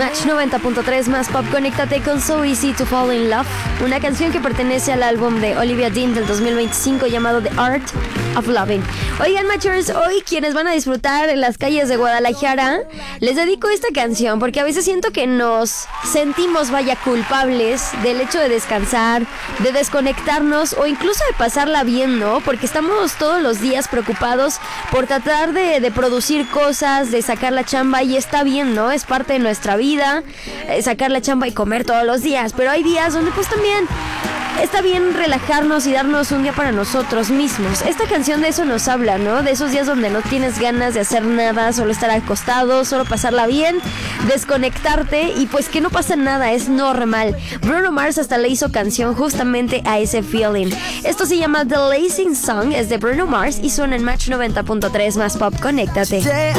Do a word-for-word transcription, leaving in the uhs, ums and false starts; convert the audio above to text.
Match noventa punto tres más pop. Conéctate con So Easy to Fall in Love, una canción que pertenece al álbum de Olivia Dean del dos mil veinticinco llamado The Art of Loving. Oigan, Matchers, hoy quienes van a disfrutar en las calles de Guadalajara, les dedico esta canción porque a veces siento que nos sentimos, vaya, culpables del hecho de descansar, de desconectarnos o incluso de pasarla bien, ¿no? Porque estamos todos los días preocupados por tratar de, de producir cosas, de sacar la chamba, y está bien, ¿no? Es parte de nuestra vida, eh, sacar la chamba y comer todos los días, pero hay días donde pues también está bien relajarnos y darnos un día para nosotros mismos. Esta canción de eso nos habla, ¿no? De esos días donde no tienes ganas de hacer nada, solo estar acostado, solo pasarla bien, desconectarte y pues que no pasa nada, es normal. Bruno Mars hasta le hizo canción justamente a ese feeling. Esto se llama The Lazy Song, es de Bruno Mars y suena en Match noventa punto tres más pop. Conéctate.